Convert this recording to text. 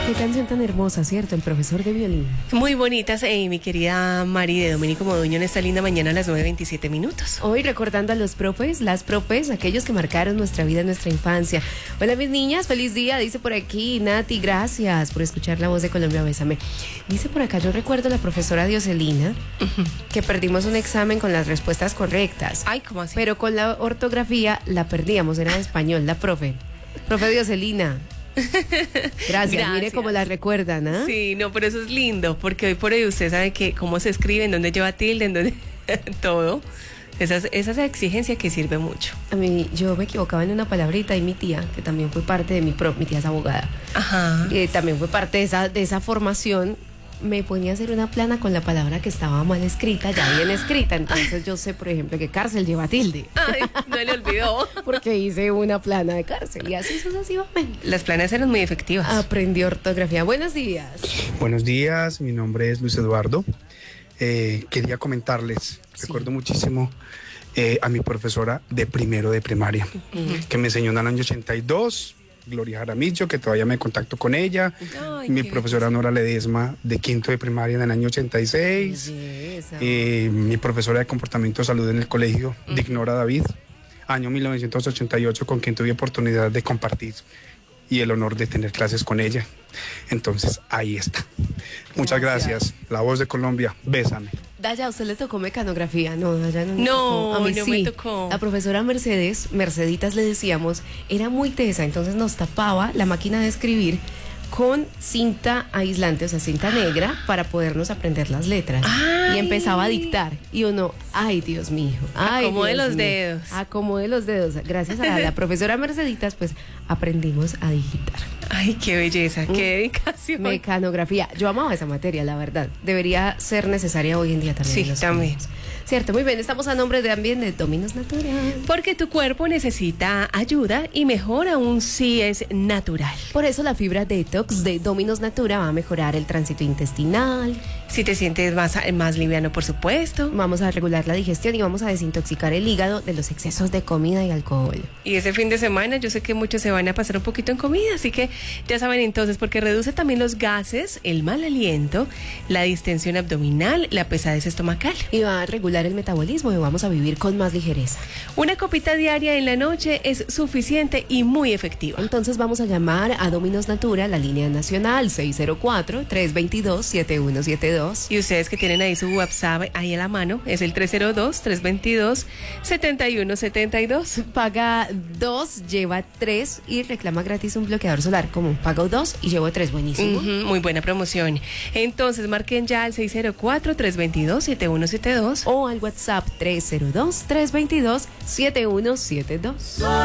Qué canción tan hermosa, ¿cierto? El profesor de violín. Muy bonitas, mi querida Mari de Domenico Moduño en esta linda mañana a las 9:27. Hoy recordando a los profes, las profes, aquellos que marcaron nuestra vida, nuestra infancia. Hola mis niñas, feliz día, dice por aquí Nati, gracias por escuchar La Voz de Colombia, bésame. Dice por acá, yo recuerdo a la profesora Dioselina, que perdimos un examen con las respuestas correctas. Ay, ¿cómo así? Pero con la ortografía la perdíamos, era de español, la profe. Profe Dioselina. Gracias, mire cómo la recuerdan, ¿ah? Sí, no, pero eso es lindo, porque hoy por hoy usted sabe que cómo se escribe, en dónde lleva tilde, en dónde todo. Esa exigencia que sirve mucho. A mí, yo me equivocaba en una palabrita y mi tía, que también fue parte de mi tía es abogada. Ajá. También fue parte de esa formación. Me ponía a hacer una plana con la palabra que estaba mal escrita, ya bien escrita. Entonces yo sé, por ejemplo, que cárcel lleva tilde. Ay, no le olvidó. Porque hice una plana de cárcel y así sucesivamente. Las planas eran muy efectivas. Aprendí ortografía. Buenos días. Buenos días, mi nombre es Luis Eduardo. Quería comentarles, recuerdo muchísimo a mi profesora de primero de primaria, que me enseñó en el año 82. Gloria Jaramillo, que todavía me contacto con ella. Ay, mi profesora Nora Ledesma, de quinto de primaria en el año 86. Mi profesora de comportamiento de salud en el colegio, Dignora David, año 1988, con quien tuve oportunidad de compartir y el honor de tener clases con ella. Entonces, ahí está. Muchas gracias. La Voz de Colombia, bésame. Daya, ¿a usted le tocó mecanografía? No, Daya no. No, a mí no sí. me tocó. La profesora Merceditas le decíamos, era muy tesa, entonces nos tapaba la máquina de escribir con cinta aislante, o sea, cinta negra, para podernos aprender las letras. Ay. Y empezaba a dictar. Y uno, ay, Dios mío. Acomode los dedos. Acomode los dedos. Gracias a la profesora Merceditas, pues aprendimos a digitar. Ay, qué belleza, qué dedicación. Mecanografía. Yo amaba esa materia, la verdad. Debería ser necesaria hoy en día también. Sí, también. Cierto, muy bien. Estamos a nombre también de Dominos Natural. Porque tu cuerpo necesita ayuda y mejor aún si es natural. Por eso la fibra detox de Dominos Natura va a mejorar el tránsito intestinal. Si te sientes más liviano, por supuesto. Vamos a regular la digestión y vamos a desintoxicar el hígado de los excesos de comida y alcohol. Y ese fin de semana yo sé que muchos se van a pasar un poquito en comida, así que ya saben entonces, porque reduce también los gases, el mal aliento, la distensión abdominal, la pesadez estomacal. Y va a regular el metabolismo y vamos a vivir con más ligereza. Una copita diaria en la noche es suficiente y muy efectiva. Entonces vamos a llamar a Dominos Natura, la línea nacional 604-322-7172. Y ustedes que tienen ahí su WhatsApp ahí a la mano, es el 302-322-7172. Paga 2, lleva 3 y reclama gratis un bloqueador solar. Como pago 2 y llevo 3, buenísimo. Muy buena promoción. Entonces marquen ya al 604-322-7172 o al WhatsApp 302-322-7172.